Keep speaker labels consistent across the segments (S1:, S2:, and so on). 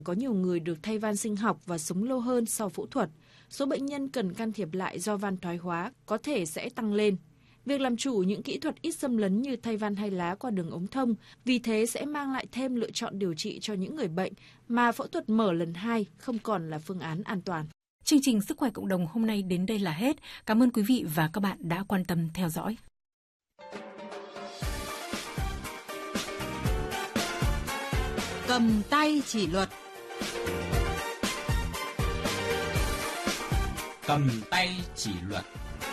S1: Có nhiều người được thay van sinh học và sống lâu hơn sau phẫu thuật. Số bệnh nhân cần can thiệp lại do van thoái hóa có thể sẽ tăng lên. Việc làm chủ những kỹ thuật ít xâm lấn như thay van hai lá qua đường ống thông, vì thế sẽ mang lại thêm lựa chọn điều trị cho những người bệnh mà phẫu thuật mở lần 2 không còn là phương án an toàn.
S2: Chương trình Sức khỏe cộng đồng hôm nay đến đây là hết. Cảm ơn quý vị và các bạn đã quan tâm theo dõi.
S3: Cầm tay chỉ luật.
S4: Cầm tay chỉ luật.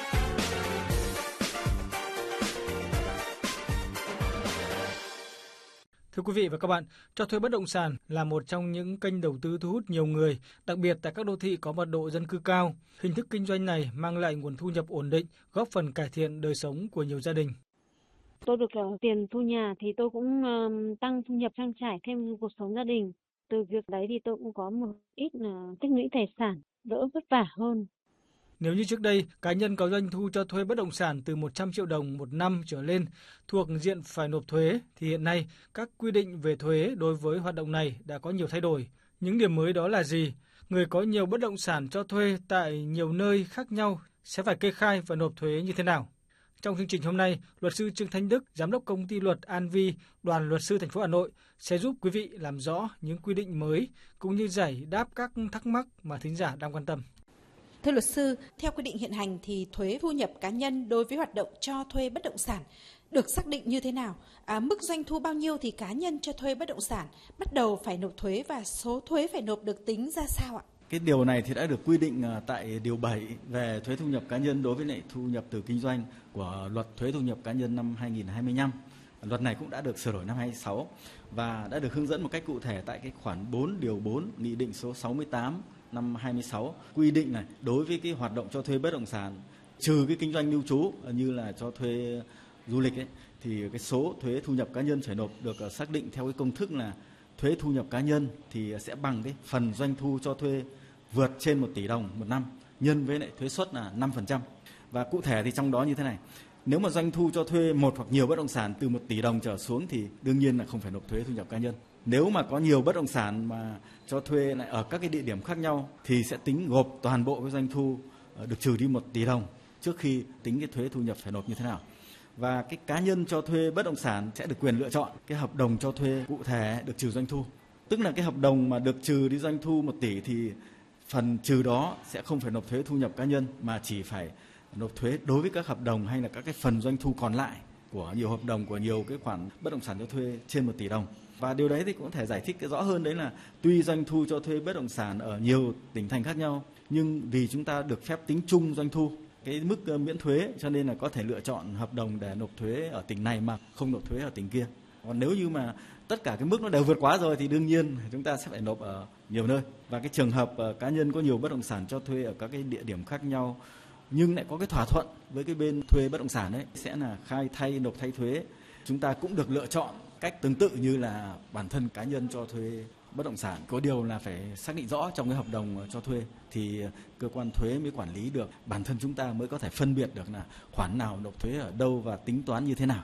S5: Thưa quý vị và các bạn, cho thuê bất động sản là một trong những kênh đầu tư thu hút nhiều người, đặc biệt tại các đô thị có mật độ dân cư cao. Hình thức kinh doanh này mang lại nguồn thu nhập ổn định, góp phần cải thiện đời sống của nhiều gia đình.
S6: Tôi được tiền thu nhà thì tôi cũng tăng thu nhập trang trải thêm cuộc sống gia đình. Từ việc đấy thì tôi cũng có một ít tích lũy tài sản, đỡ vất vả hơn.
S5: Nếu như trước đây, cá nhân có doanh thu cho thuê bất động sản từ 100 triệu đồng một năm trở lên thuộc diện phải nộp thuế, thì hiện nay các quy định về thuế đối với hoạt động này đã có nhiều thay đổi. Những điểm mới đó là gì? Người có nhiều bất động sản cho thuê tại nhiều nơi khác nhau sẽ phải kê khai và nộp thuế như thế nào? Trong chương trình hôm nay, luật sư Trương Thanh Đức, giám đốc công ty luật An Vi, Đoàn luật sư thành phố Hà Nội sẽ giúp quý vị làm rõ những quy định mới cũng như giải đáp các thắc mắc mà thính giả đang quan tâm.
S3: Thưa luật sư, theo quy định hiện hành thì thuế thu nhập cá nhân đối với hoạt động cho thuê bất động sản được xác định như thế nào? Mức doanh thu bao nhiêu thì cá nhân cho thuê bất động sản bắt đầu phải nộp thuế và số thuế phải nộp được tính ra sao ạ?
S7: Cái điều này thì đã được quy định tại điều 7 về thuế thu nhập cá nhân đối với lại thu nhập từ kinh doanh của luật thuế thu nhập cá nhân năm 2025. Luật này cũng đã được sửa đổi năm 2026 và đã được hướng dẫn một cách cụ thể tại cái khoản 4 điều 4 Nghị định số 68 năm 2026 quy định này đối với cái hoạt động cho thuê bất động sản trừ cái kinh doanh lưu trú như là cho thuê du lịch ấy, thì cái số thuế thu nhập cá nhân phải nộp được xác định theo cái công thức là thuế thu nhập cá nhân thì sẽ bằng cái phần doanh thu cho thuê vượt trên 1 tỷ đồng một năm nhân với lại thuế suất là 5%. Và cụ thể thì trong đó như thế này, nếu mà doanh thu cho thuê một hoặc nhiều bất động sản từ 1 tỷ đồng trở xuống thì đương nhiên là không phải nộp thuế thu nhập cá nhân. Nếu mà có nhiều bất động sản mà cho thuê lại ở các cái địa điểm khác nhau thì sẽ tính gộp toàn bộ cái doanh thu được trừ đi 1 tỷ đồng trước khi tính cái thuế thu nhập phải nộp như thế nào. Và cái cá nhân cho thuê bất động sản sẽ được quyền lựa chọn cái hợp đồng cho thuê cụ thể được trừ doanh thu. Tức là cái hợp đồng mà được trừ đi doanh thu 1 tỷ thì phần trừ đó sẽ không phải nộp thuế thu nhập cá nhân mà chỉ phải nộp thuế đối với các hợp đồng hay là các cái phần doanh thu còn lại của nhiều hợp đồng, của nhiều cái khoản bất động sản cho thuê trên 1 tỷ đồng. Và điều đấy thì cũng thể giải thích cái rõ hơn, đấy là tuy doanh thu cho thuê bất động sản ở nhiều tỉnh thành khác nhau nhưng vì chúng ta được phép tính chung doanh thu cái mức miễn thuế cho nên là có thể lựa chọn hợp đồng để nộp thuế ở tỉnh này mà không nộp thuế ở tỉnh kia. Còn nếu như mà tất cả cái mức nó đều vượt quá rồi thì đương nhiên chúng ta sẽ phải nộp ở nhiều nơi. Và cái trường hợp cá nhân có nhiều bất động sản cho thuê ở các cái địa điểm khác nhau nhưng lại có cái thỏa thuận với cái bên thuê bất động sản ấy sẽ là khai thay nộp thay thuế. Chúng ta cũng được lựa chọn cách tương tự như là bản thân cá nhân cho thuê bất động sản. Có điều là phải xác định rõ trong cái hợp đồng cho thuê thì cơ quan thuế mới quản lý được, bản thân chúng ta mới có thể phân biệt được là khoản nào nộp thuế ở đâu và tính toán như thế nào.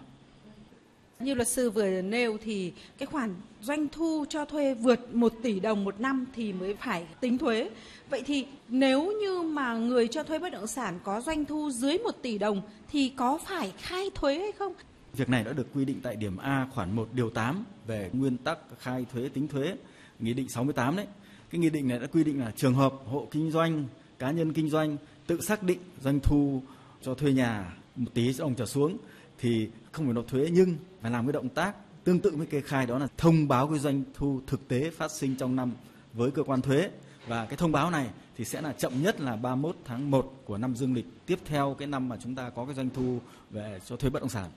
S3: Như luật sư vừa nêu thì cái khoản doanh thu cho thuê vượt 1 tỷ đồng một năm thì mới phải tính thuế. Vậy thì nếu như mà người cho thuê bất động sản có doanh thu dưới 1 tỷ đồng thì có phải khai thuế hay không?
S7: Việc này đã được quy định tại điểm A khoản 1 điều 8 về nguyên tắc khai thuế tính thuế, Nghị định 68 đấy. Cái nghị định này đã quy định là trường hợp hộ kinh doanh, cá nhân kinh doanh tự xác định doanh thu cho thuê nhà 1 tỷ đồng trở xuống thì không phải nộp thuế, nhưng phải làm cái động tác tương tự với kê khai, đó là thông báo cái doanh thu thực tế phát sinh trong năm với cơ quan thuế. Và cái thông báo này thì sẽ là chậm nhất là 31 tháng 1 của năm dương lịch tiếp theo cái năm mà chúng ta có cái doanh thu về cho thuê bất động sản.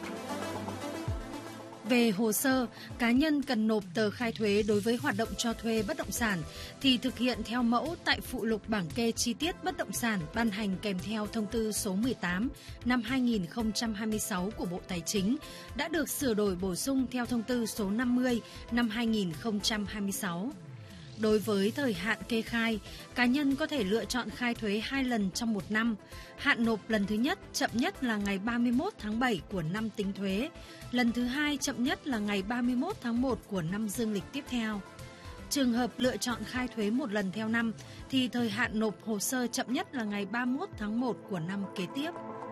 S2: Về hồ sơ, cá nhân cần nộp tờ khai thuế đối với hoạt động cho thuê bất động sản thì thực hiện theo mẫu tại phụ lục bảng kê chi tiết bất động sản ban hành kèm theo thông tư số 18 năm 2026 của Bộ Tài chính đã được sửa đổi bổ sung theo thông tư số 50 năm 2026. Đối với thời hạn kê khai, cá nhân có thể lựa chọn khai thuế 2 lần trong một năm. Hạn nộp lần thứ nhất chậm nhất là ngày 31 tháng 7 của năm tính thuế, lần thứ hai chậm nhất là ngày 31 tháng 1 của năm dương lịch tiếp theo. Trường hợp lựa chọn khai thuế một lần theo năm thì thời hạn nộp hồ sơ chậm nhất là ngày 31 tháng 1 của năm kế tiếp.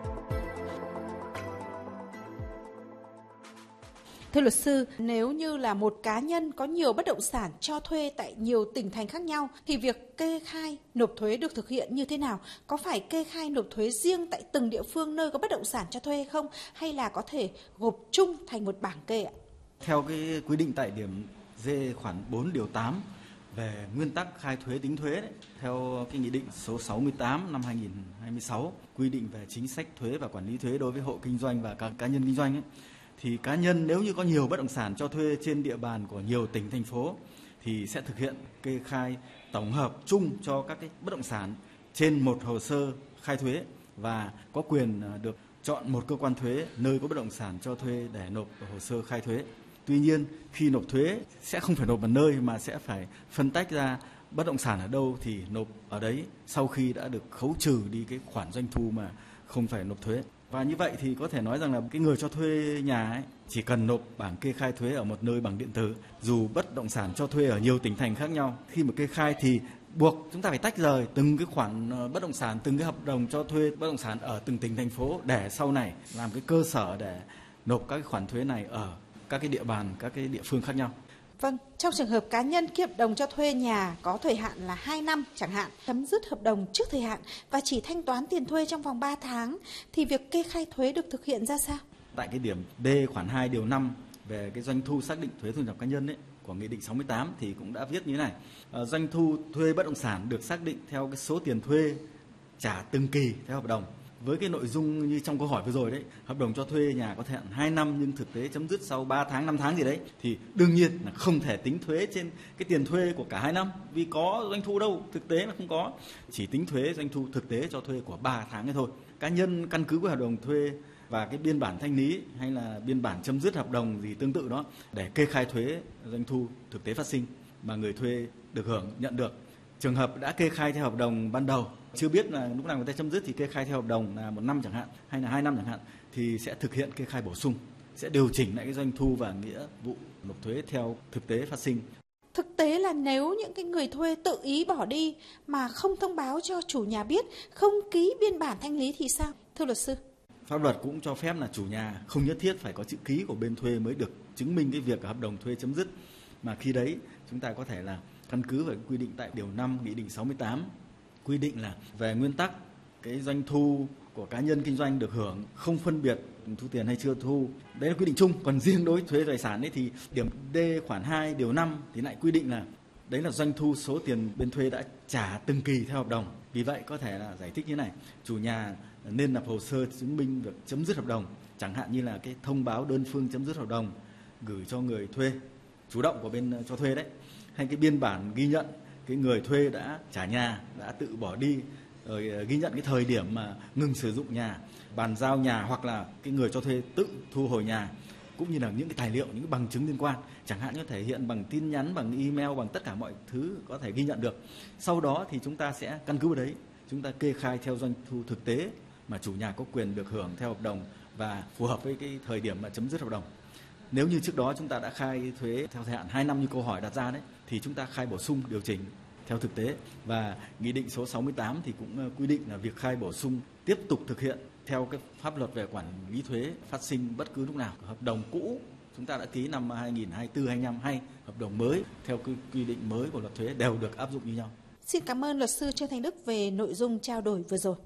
S3: Thưa luật sư, nếu như là một cá nhân có nhiều bất động sản cho thuê tại nhiều tỉnh thành khác nhau thì việc kê khai nộp thuế được thực hiện như thế nào? Có phải kê khai nộp thuế riêng tại từng địa phương nơi có bất động sản cho thuê không? Hay là có thể gộp chung thành một bảng kê ạ?
S7: Theo cái quy định tại điểm D khoản 4 điều 8 về nguyên tắc khai thuế tính thuế đấy, theo cái nghị định số 68 năm 2026 quy định về chính sách thuế và quản lý thuế đối với hộ kinh doanh và các cá nhân kinh doanh ấy, thì cá nhân nếu như có nhiều bất động sản cho thuê trên địa bàn của nhiều tỉnh thành phố thì sẽ thực hiện kê khai tổng hợp chung cho các cái bất động sản trên một hồ sơ khai thuế và có quyền được chọn một cơ quan thuế nơi có bất động sản cho thuê để nộp hồ sơ khai thuế. Tuy nhiên khi nộp thuế sẽ không phải nộp một nơi mà sẽ phải phân tách ra bất động sản ở đâu thì nộp ở đấy sau khi đã được khấu trừ đi cái khoản doanh thu mà không phải nộp thuế. Và như vậy thì có thể nói rằng là cái người cho thuê nhà ấy chỉ cần nộp bảng kê khai thuế ở một nơi bằng điện tử, dù bất động sản cho thuê ở nhiều tỉnh thành khác nhau. Khi mà kê khai thì buộc chúng ta phải tách rời từng cái khoản bất động sản, từng cái hợp đồng cho thuê bất động sản ở từng tỉnh thành phố để sau này làm cái cơ sở để nộp các cái khoản thuế này ở các cái địa bàn, các cái địa phương khác nhau.
S3: Vâng, trong trường hợp cá nhân ký hợp đồng cho thuê nhà có thời hạn là 2 năm chẳng hạn, chấm dứt hợp đồng trước thời hạn và chỉ thanh toán tiền thuê trong vòng 3 tháng thì việc kê khai thuế được thực hiện ra sao?
S7: Tại cái điểm D khoản 2 điều 5 về cái doanh thu xác định thuế thu nhập cá nhân ấy, của Nghị định 68 thì cũng đã viết như thế này. Doanh thu thuê bất động sản được xác định theo cái số tiền thuê trả từng kỳ theo hợp đồng. Với cái nội dung như trong câu hỏi vừa rồi đấy, hợp đồng cho thuê nhà có thời hạn 2 năm nhưng thực tế chấm dứt sau 3 tháng, 5 tháng gì đấy thì đương nhiên là không thể tính thuế trên cái tiền thuê của cả 2 năm vì có doanh thu đâu, thực tế là không có. Chỉ tính thuế doanh thu thực tế cho thuê của 3 tháng ấy thôi. Cá nhân căn cứ với hợp đồng thuê và cái biên bản thanh lý hay là biên bản chấm dứt hợp đồng gì tương tự đó để kê khai thuế doanh thu thực tế phát sinh mà người thuê được hưởng nhận được. Trường hợp đã kê khai theo hợp đồng ban đầu, chưa biết là lúc nào người ta chấm dứt thì kê khai theo hợp đồng là 1 năm chẳng hạn hay là 2 năm chẳng hạn thì sẽ thực hiện kê khai bổ sung, sẽ điều chỉnh lại cái doanh thu và nghĩa vụ nộp thuế theo thực tế phát sinh.
S3: Thực tế là nếu những cái người thuê tự ý bỏ đi mà không thông báo cho chủ nhà biết, không ký biên bản thanh lý thì sao? Thưa luật sư.
S7: Pháp luật cũng cho phép là chủ nhà không nhất thiết phải có chữ ký của bên thuê mới được chứng minh cái việc hợp đồng thuê chấm dứt. Mà khi đấy chúng ta có thể là căn cứ vào quy định tại điều 5 Nghị định 68 quy định là về nguyên tắc cái doanh thu của cá nhân kinh doanh được hưởng không phân biệt thu tiền hay chưa thu. Đấy là quy định chung. Còn riêng đối với thuế tài sản ấy thì điểm D khoản 2 điều 5 thì lại quy định là đấy là doanh thu số tiền bên thuê đã trả từng kỳ theo hợp đồng. Vì vậy có thể là giải thích như này, chủ nhà nên nộp hồ sơ chứng minh việc chấm dứt hợp đồng, chẳng hạn như là cái thông báo đơn phương chấm dứt hợp đồng gửi cho người thuê chủ động của bên cho thuê đấy, hay cái biên bản ghi nhận cái người thuê đã trả nhà, đã tự bỏ đi, rồi ghi nhận cái thời điểm mà ngừng sử dụng nhà, bàn giao nhà hoặc là cái người cho thuê tự thu hồi nhà, cũng như là những cái tài liệu, những cái bằng chứng liên quan, chẳng hạn như thể hiện bằng tin nhắn, bằng email, bằng tất cả mọi thứ có thể ghi nhận được. Sau đó thì chúng ta sẽ căn cứ vào đấy, chúng ta kê khai theo doanh thu thực tế mà chủ nhà có quyền được hưởng theo hợp đồng và phù hợp với cái thời điểm mà chấm dứt hợp đồng. Nếu như trước đó chúng ta đã khai thuế theo thời hạn 2 năm như câu hỏi đặt ra đấy, thì chúng ta khai bổ sung điều chỉnh theo thực tế. Và Nghị định số 68 thì cũng quy định là việc khai bổ sung tiếp tục thực hiện theo cái pháp luật về quản lý thuế phát sinh bất cứ lúc nào. Hợp đồng cũ chúng ta đã ký năm 2024, 2025 hay hợp đồng mới theo cái quy định mới của luật thuế đều được áp dụng như nhau.
S3: Xin cảm ơn luật sư Trương Thanh Đức về nội dung trao đổi vừa rồi.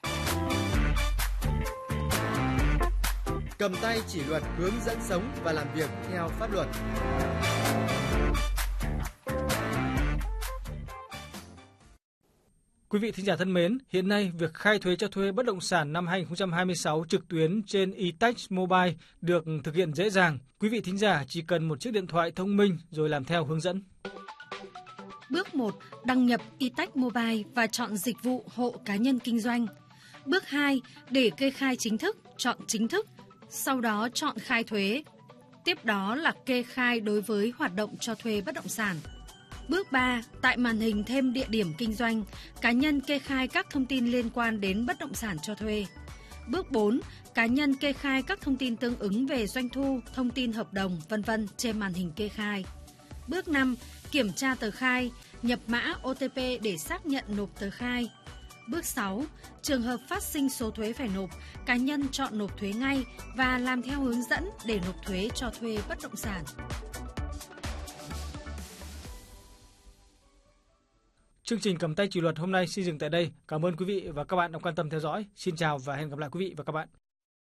S8: Cầm tay chỉ luật, hướng dẫn sống và làm việc theo pháp luật.
S5: Quý vị thính giả thân mến, hiện nay việc khai thuế cho thuê bất động sản năm 2026 trực tuyến trên eTax Mobile được thực hiện dễ dàng. Quý vị thính giả chỉ cần một chiếc điện thoại thông minh rồi làm theo hướng dẫn.
S2: Bước 1. Đăng nhập eTax Mobile và chọn dịch vụ hộ cá nhân kinh doanh. Bước 2. Để kê khai chính thức, chọn chính thức. Sau đó chọn khai thuế. Tiếp đó là kê khai đối với hoạt động cho thuê bất động sản. Bước 3. Tại màn hình thêm địa điểm kinh doanh, cá nhân kê khai các thông tin liên quan đến bất động sản cho thuê. Bước 4. Cá nhân kê khai các thông tin tương ứng về doanh thu, thông tin hợp đồng, v.v. trên màn hình kê khai. Bước 5. Kiểm tra tờ khai, nhập mã OTP để xác nhận nộp tờ khai. Bước 6. Trường hợp phát sinh số thuế phải nộp, cá nhân chọn nộp thuế ngay và làm theo hướng dẫn để nộp thuế cho thuê bất động sản.
S5: Chương trình Cầm tay chỉ luật hôm nay xin dừng tại đây. Cảm ơn quý vị và các bạn đã quan tâm theo dõi. Xin chào và hẹn gặp lại quý vị và các bạn.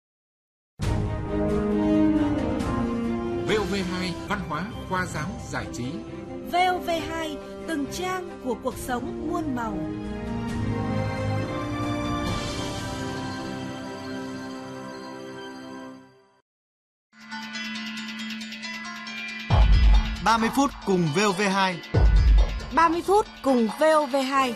S9: VOV2 Văn hóa, khoa giáo, giải trí.
S10: VOV2 từng trang của cuộc sống muôn màu.
S8: ...30 phút cùng VOV2.
S10: 30 phút cùng VOV2.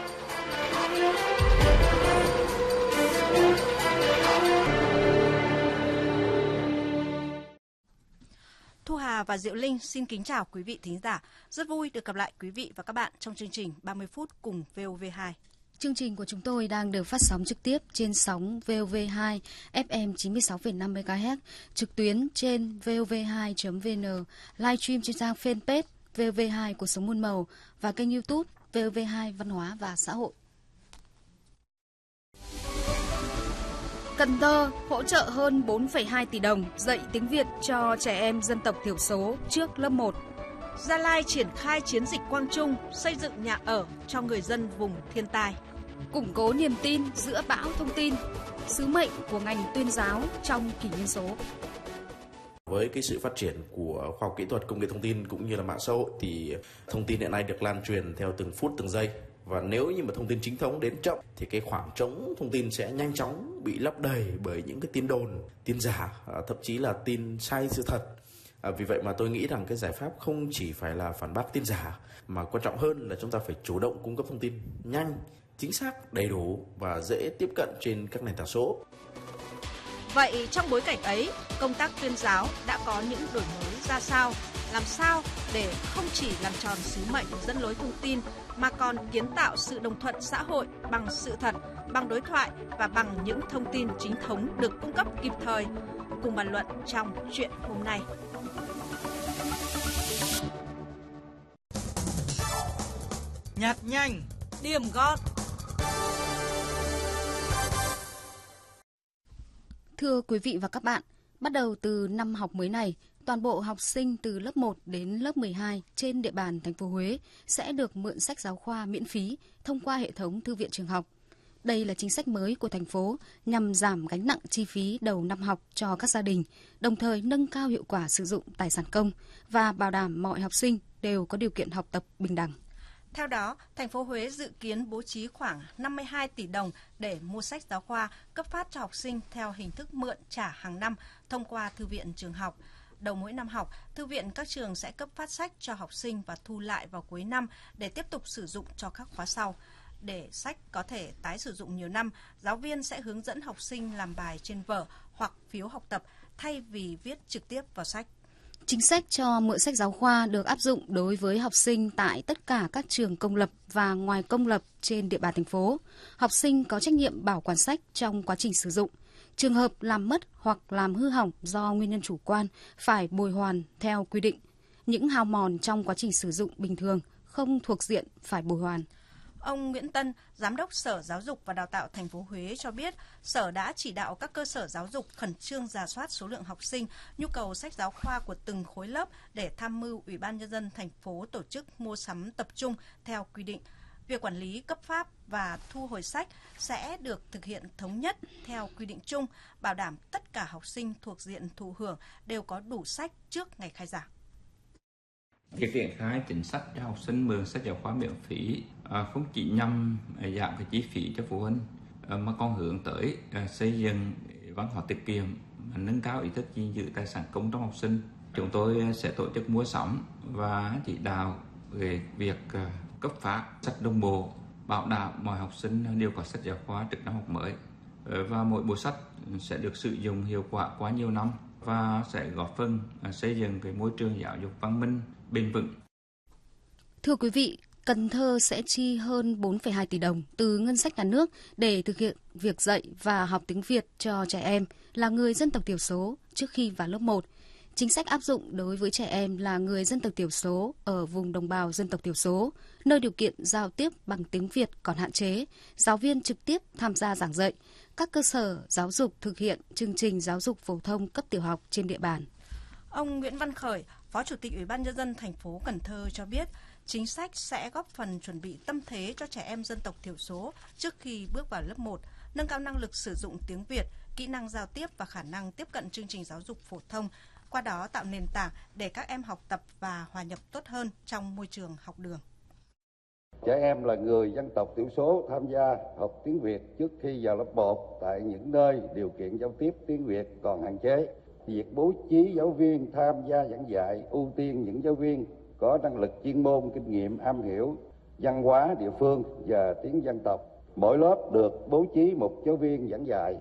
S11: Thu Hà và Diệu Linh xin kính chào quý vị thính giả. Rất vui được gặp lại quý vị và các bạn trong chương trình 30 phút cùng VOV2.
S12: Chương trình của chúng tôi đang được phát sóng trực tiếp trên sóng VOV2 FM 96,5 MHz, trực tuyến trên vov2.vn, livestream trên trang fanpage VOV2 Cuộc sống muôn màu và kênh YouTube VOV2 Văn hóa và Xã hội.
S13: Cần Thơ hỗ trợ hơn 4,2 tỷ đồng dạy tiếng Việt cho trẻ em dân tộc thiểu số trước lớp 1.
S11: Gia Lai triển khai chiến dịch Quang Trung xây dựng nhà ở cho người dân vùng thiên tai.
S13: Củng cố niềm tin giữa bão thông tin, sứ mệnh của ngành tuyên giáo trong kỷ nguyên số.
S14: Với cái sự phát triển của khoa học kỹ thuật, công nghệ thông tin cũng như là mạng xã hội thì thông tin hiện nay được lan truyền theo từng phút từng giây. Và nếu như mà thông tin chính thống đến chậm thì cái khoảng trống thông tin sẽ nhanh chóng bị lấp đầy bởi những cái tin đồn, tin giả, thậm chí là tin sai sự thật. Vì vậy mà tôi nghĩ rằng cái giải pháp không chỉ phải là phản bác tin giả, mà quan trọng hơn là chúng ta phải chủ động cung cấp thông tin nhanh, chính xác, đầy đủ và dễ tiếp cận trên các nền tảng số.
S11: Vậy trong bối cảnh ấy, công tác tuyên giáo đã có những đổi mới ra sao? Làm sao để không chỉ làm tròn sứ mệnh dẫn lối thông tin mà còn kiến tạo sự đồng thuận xã hội bằng sự thật, bằng đối thoại và bằng những thông tin chính thống được cung cấp kịp thời? Cùng bàn luận trong chuyện hôm nay.
S10: Nhặt nhanh, điểm gọn.
S12: Thưa quý vị và các bạn, bắt đầu từ năm học mới này, toàn bộ học sinh từ lớp 1 đến lớp 12 trên địa bàn thành phố Huế sẽ được mượn sách giáo khoa miễn phí thông qua hệ thống thư viện trường học. Đây là chính sách mới của thành phố nhằm giảm gánh nặng chi phí đầu năm học cho các gia đình, đồng thời nâng cao hiệu quả sử dụng tài sản công và bảo đảm mọi học sinh đều có điều kiện học tập bình đẳng.
S11: Theo đó, thành phố Huế dự kiến bố trí khoảng 52 tỷ đồng để mua sách giáo khoa cấp phát cho học sinh theo hình thức mượn trả hàng năm thông qua thư viện trường học. Đầu mỗi năm học, thư viện các trường sẽ cấp phát sách cho học sinh và thu lại vào cuối năm để tiếp tục sử dụng cho các khóa sau. Để sách có thể tái sử dụng nhiều năm, giáo viên sẽ hướng dẫn học sinh làm bài trên vở hoặc phiếu học tập thay vì viết trực tiếp vào sách.
S12: Chính sách cho mượn sách giáo khoa được áp dụng đối với học sinh tại tất cả các trường công lập và ngoài công lập trên địa bàn thành phố. Học sinh có trách nhiệm bảo quản sách trong quá trình sử dụng. Trường hợp làm mất hoặc làm hư hỏng do nguyên nhân chủ quan phải bồi hoàn theo quy định. Những hao mòn trong quá trình sử dụng bình thường không thuộc diện phải bồi hoàn.
S11: Ông Nguyễn Tân, Giám đốc Sở Giáo dục và Đào tạo thành phố Huế cho biết, Sở đã chỉ đạo các cơ sở giáo dục khẩn trương rà soát số lượng học sinh, nhu cầu sách giáo khoa của từng khối lớp để tham mưu Ủy ban Nhân dân thành phố tổ chức mua sắm tập trung theo quy định. Việc quản lý, cấp phát và thu hồi sách sẽ được thực hiện thống nhất theo quy định chung, bảo đảm tất cả học sinh thuộc diện thụ hưởng đều có đủ sách trước ngày khai giảng.
S15: Việc triển khai chính sách cho học sinh mượn sách giáo khoa miễn phí không chỉ nhằm giảm cái chi phí cho phụ huynh mà còn hướng tới xây dựng văn hóa tiết kiệm, nâng cao ý thức gìn giữ tài sản công trong học sinh. Chúng tôi sẽ tổ chức mua sắm và chỉ đạo về việc cấp phát sách đồng bộ, bảo đảm mọi học sinh đều có sách giáo khoa trước năm học mới và mỗi bộ sách sẽ được sử dụng hiệu quả qua nhiều năm và sẽ góp phần xây dựng cái môi trường giáo dục văn minh, bền vững.
S12: Thưa quý vị, Cần Thơ sẽ chi hơn 4,2 tỷ đồng từ ngân sách nhà nước để thực hiện việc dạy và học tiếng Việt cho trẻ em là người dân tộc thiểu số trước khi vào lớp 1. Chính sách áp dụng đối với trẻ em là người dân tộc thiểu số ở vùng đồng bào dân tộc thiểu số, nơi điều kiện giao tiếp bằng tiếng Việt còn hạn chế, giáo viên trực tiếp tham gia giảng dạy, các cơ sở giáo dục thực hiện chương trình giáo dục phổ thông cấp tiểu học trên địa bàn.
S11: Ông Nguyễn Văn Khởi, Phó Chủ tịch Ủy ban Nhân dân thành phố Cần Thơ cho biết, chính sách sẽ góp phần chuẩn bị tâm thế cho trẻ em dân tộc thiểu số trước khi bước vào lớp 1, nâng cao năng lực sử dụng tiếng Việt, kỹ năng giao tiếp và khả năng tiếp cận chương trình giáo dục phổ thông, qua đó tạo nền tảng để các em học tập và hòa nhập tốt hơn trong môi trường học đường.
S16: Trẻ em là người dân tộc thiểu số tham gia học tiếng Việt trước khi vào lớp 1 tại những nơi điều kiện giao tiếp tiếng Việt còn hạn chế. Việc bố trí giáo viên tham gia giảng dạy ưu tiên những giáo viên có năng lực chuyên môn, kinh nghiệm, am hiểu văn hóa địa phương và tiếng dân tộc. Mỗi lớp được bố trí một giáo viên giảng dạy.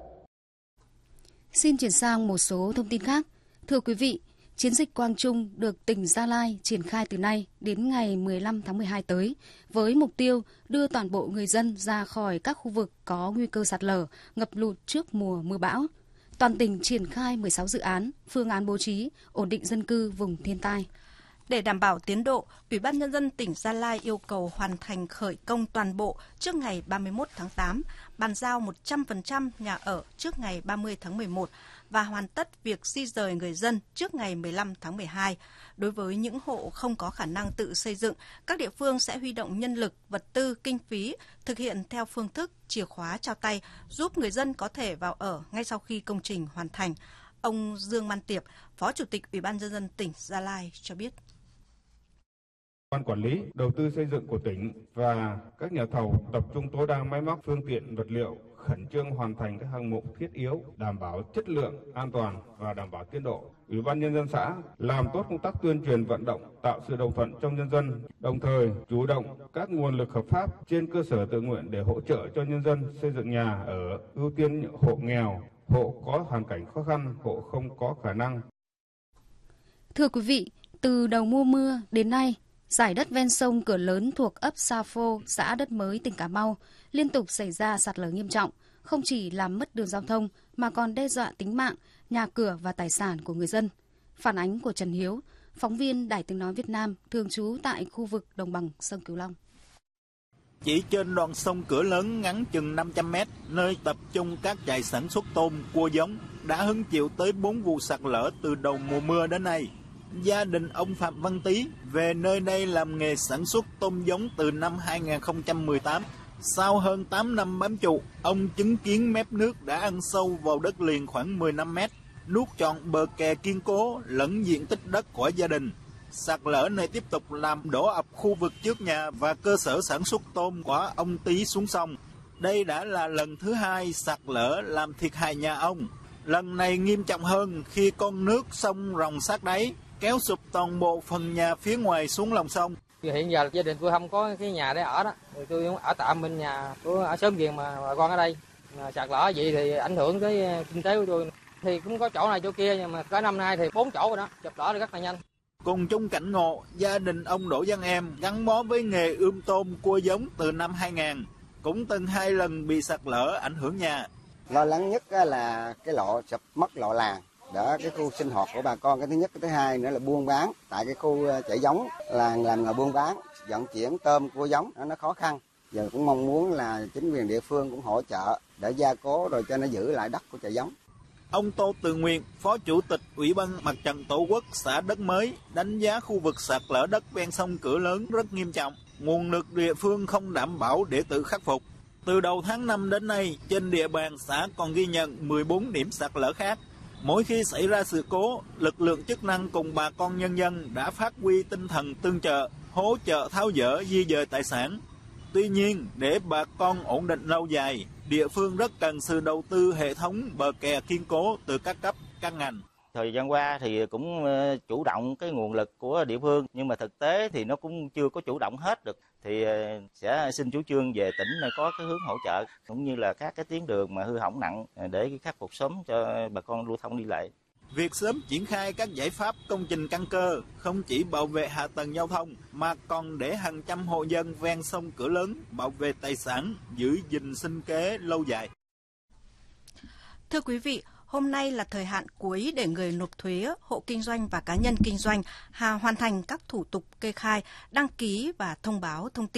S12: Xin chuyển sang một số thông tin khác. Thưa quý vị, chiến dịch Quang Trung được tỉnh Gia Lai triển khai từ nay đến ngày 15 tháng 12 tới, với mục tiêu đưa toàn bộ người dân ra khỏi các khu vực có nguy cơ sạt lở, ngập lụt trước mùa mưa bão. Toàn tỉnh triển khai 16 dự án, phương án bố trí, ổn định dân cư vùng thiên tai.
S11: Để đảm bảo tiến độ, Ủy ban Nhân dân tỉnh Gia Lai yêu cầu hoàn thành khởi công toàn bộ trước ngày 31 tháng 8, bàn giao 100% nhà ở trước ngày 30 tháng 11 và hoàn tất việc di rời người dân trước ngày 15 tháng 12. Đối với những hộ không có khả năng tự xây dựng, các địa phương sẽ huy động nhân lực, vật tư, kinh phí, thực hiện theo phương thức chìa khóa trao tay, giúp người dân có thể vào ở ngay sau khi công trình hoàn thành. Ông Dương Man Tiệp, Phó Chủ tịch Ủy ban Nhân dân tỉnh Gia Lai cho biết.
S17: Ban quản lý đầu tư xây dựng của tỉnh và các nhà thầu tập trung tối đa máy móc, phương tiện, vật liệu, khẩn trương hoàn thành các hạng mục thiết yếu, đảm bảo chất lượng, an toàn và đảm bảo tiến độ. Ủy ban Nhân dân xã làm tốt công tác tuyên truyền vận động, tạo sự đồng thuận trong nhân dân, đồng thời chủ động các nguồn lực hợp pháp trên cơ sở tự nguyện để hỗ trợ cho nhân dân xây dựng nhà ở, ưu tiên những hộ nghèo, hộ có hoàn cảnh khó khăn, hộ không có khả năng.
S12: Thưa quý vị, từ đầu mùa mưa đến nay, dải đất ven sông Cửa Lớn thuộc ấp Sa Phô, xã Đất Mới, tỉnh Cà Mau liên tục xảy ra sạt lở nghiêm trọng, không chỉ làm mất đường giao thông mà còn đe dọa tính mạng, nhà cửa và tài sản của người dân. Phản ánh của Trần Hiếu, phóng viên Đài Tiếng nói Việt Nam thường trú tại khu vực đồng bằng sông Cửu Long.
S18: Chỉ trên đoạn sông Cửa Lớn ngắn chừng 500 mét, nơi tập trung các trại sản xuất tôm, cua giống, đã hứng chịu tới 4 vụ sạt lở từ đầu mùa mưa đến nay. Gia đình ông Phạm Văn Tý về nơi đây làm nghề sản xuất tôm giống từ năm 2018. Sau hơn 8 năm bám trụ, ông chứng kiến mép nước đã ăn sâu vào đất liền khoảng 15 mét, nuốt trọn bờ kè kiên cố lẫn diện tích đất của gia đình. Sạt lở này tiếp tục làm đổ ập khu vực trước nhà và cơ sở sản xuất tôm của ông Tý xuống sông. Đây đã là lần thứ hai sạt lở làm thiệt hại nhà ông. Lần này nghiêm trọng hơn khi con nước sông ròng sát đáy, kéo sụp toàn bộ phần nhà phía ngoài xuống lòng sông.
S19: Hiện giờ gia đình tôi không có cái nhà để ở đó, tôi ở tạm bên nhà của ở Xóm Giềng mà bà con ở đây. Sạt lở vậy thì ảnh hưởng tới kinh tế của tôi. Thì cũng có chỗ này chỗ kia nhưng mà cả năm nay thì 4 chỗ rồi đó, sạt lở thì rất là nhanh.
S18: Cùng chung cảnh ngộ, gia đình ông Đỗ Văn Em gắn bó với nghề ươm tôm cua giống từ năm 2000, cũng từng 2 lần bị sạt lở ảnh hưởng nhà.
S20: Lo lắng nhất là cái lộ sụp mất lộ làng. Đó, cái khu sinh hoạt của bà con, cái thứ nhất, cái thứ hai nữa là buôn bán. Tại cái khu chạy giống làng làm nghề buôn bán, vận chuyển tôm cua giống nó khó khăn. Giờ cũng mong muốn là chính quyền địa phương cũng hỗ trợ để gia cố rồi cho nó giữ lại đất của chạy giống.
S18: Ông Tô Từ Nguyện, Phó Chủ tịch Ủy ban Mặt trận Tổ quốc xã Đất Mới, đánh giá khu vực sạt lở đất ven sông Cửa Lớn rất nghiêm trọng, nguồn lực địa phương không đảm bảo để tự khắc phục. Từ đầu tháng 5 đến nay, trên địa bàn xã còn ghi nhận 14 điểm sạt lở khác. Mỗi khi xảy ra sự cố, lực lượng chức năng cùng bà con nhân dân đã phát huy tinh thần tương trợ, hỗ trợ tháo dỡ di dời tài sản. Tuy nhiên, để bà con ổn định lâu dài, địa phương rất cần sự đầu tư hệ thống bờ kè kiên cố từ các cấp, các ngành.
S21: Thời gian qua thì cũng chủ động cái nguồn lực của địa phương, nhưng mà thực tế thì nó cũng chưa có chủ động hết được. Thì sẽ xin chủ trương về tỉnh này có cái hướng hỗ trợ, cũng như là các cái tuyến đường mà hư hỏng nặng để khắc phục sớm cho bà con lưu thông đi lại.
S18: Việc sớm triển khai các giải pháp công trình căn cơ không chỉ bảo vệ hạ tầng giao thông mà còn để hàng trăm hộ dân ven sông Cửa Lớn bảo vệ tài sản, giữ gìn sinh kế lâu dài.
S11: Thưa quý vị, Hôm nay là thời hạn cuối để người nộp thuế, hộ kinh doanh và cá nhân kinh doanh hoàn thành các thủ tục kê khai, đăng ký và thông báo thông tin